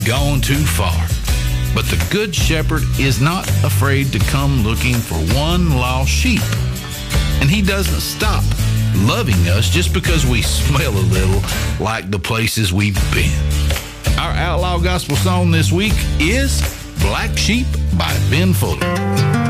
gone too far. But the Good Shepherd is not afraid to come looking for one lost sheep. And he doesn't stop loving us just because we smell a little like the places we've been. Our Outlaw Gospel song this week is Black Sheep by Ben Fuller.